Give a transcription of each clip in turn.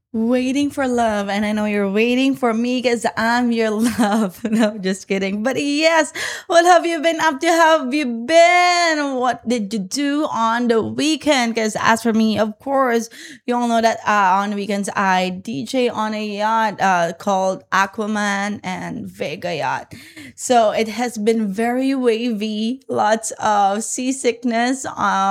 Waiting for love, and I know you're waiting for me because I'm your love. No, just kidding. But yes, what have you been up to? How have you been? What did you do on the weekend? Because as for me, of course, you all know that on the weekends I DJ on a yacht called Aquaman and Vega Yacht. So it has been very wavy, lots of seasickness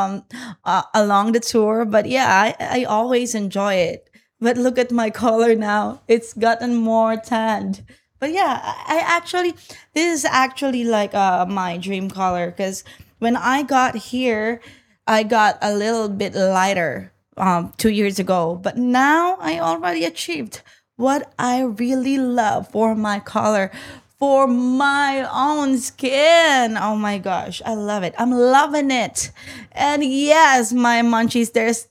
along the tour. But yeah, I always enjoy it. But look at my color now. It's gotten more tanned. But yeah, I actually, this is actually like my dream color because when I got here, I got a little bit lighter 2 years ago. But now I already achieved what I really love for my color, for my own skin. Oh my gosh, I love it. I'm loving it. And yes, my munchies,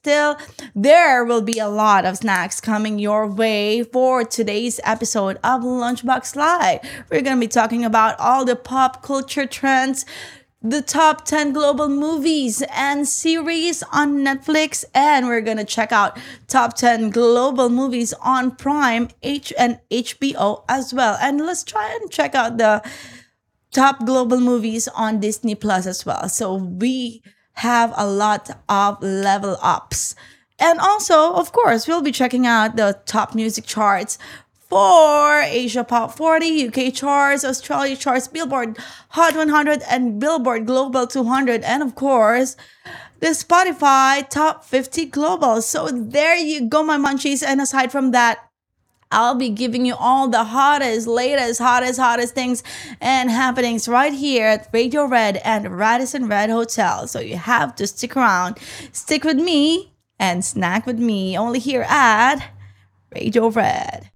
there will be a lot of snacks coming your way for today's episode of Lunchbox Live. We're going to be talking about all the pop culture trends, the top 10 global movies and series on Netflix, and we're going to check out top 10 global movies on Prime and HBO as well. And let's try and check out the top global movies on Disney Plus as well. So we have a lot of level ups. And also, of course, we'll be checking out the top music charts for Asia Pop 40, UK charts, Australia charts, Billboard Hot 100, and Billboard Global 200, and of course, the Spotify Top 50 Global. So there you go, my munchies. And aside from that, I'll be giving you all the hottest, latest, hottest things and happenings right here at Radio Red and Radisson Red Hotel. So you have to stick around, stick with me, and snack with me only here at Radio Red.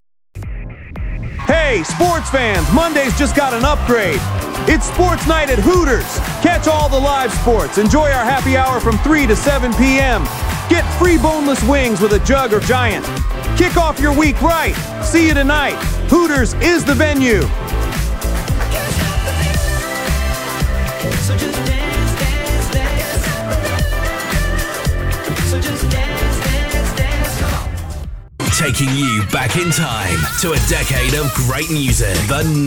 Hey, sports fans, Monday's just got an upgrade. It's Sports Night at Hooters. Catch all the live sports. Enjoy our happy hour from 3 to 7 p.m. Get free boneless wings with a jug or giant. Kick off your week right. See you tonight. Hooters is the venue. Taking you back in time to a decade of great music. The